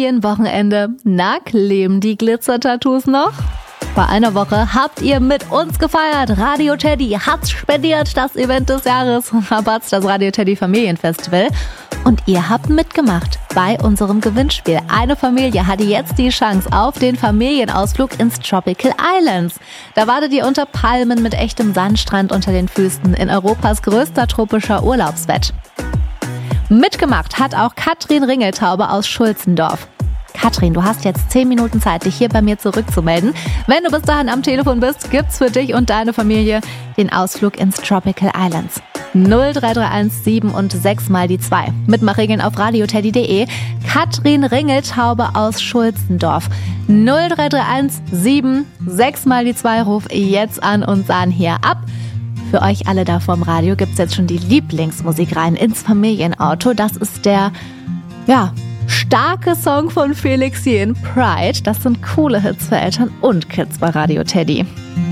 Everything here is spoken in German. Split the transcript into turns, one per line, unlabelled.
Ferienwochenende. Na, kleben die Glitzer-Tattoos noch? Vor einer Woche habt ihr mit uns gefeiert. Radio Teddy hat's spendiert, das Event des Jahres. Rabatz, das Radio Teddy Familienfestival. Und ihr habt mitgemacht bei unserem Gewinnspiel. Eine Familie hatte jetzt die Chance auf den Familienausflug ins Tropical Islands. Da wartet ihr unter Palmen mit echtem Sandstrand unter den Füßen in Europas größter tropischer Urlaubsbett. Mitgemacht hat auch Katrin Ringeltaube aus Schulzendorf. Katrin, du hast jetzt 10 Minuten Zeit, dich hier bei mir zurückzumelden. Wenn du bis dahin am Telefon bist, gibt's für dich und deine Familie den Ausflug ins Tropical Islands. 0331 7 und 6 mal die 2. Mitmachregeln auf radioteddy.de. Katrin Ringeltaube aus Schulzendorf. 0331 7 6 mal die 2. Ruf jetzt an und sahn hier ab. Für euch alle da vorm Radio gibt's jetzt schon die Lieblingsmusik rein ins Familienauto. Das ist der, starke Song von Felix Jähn, Pride. Das sind coole Hits für Eltern und Kids bei Radio Teddy.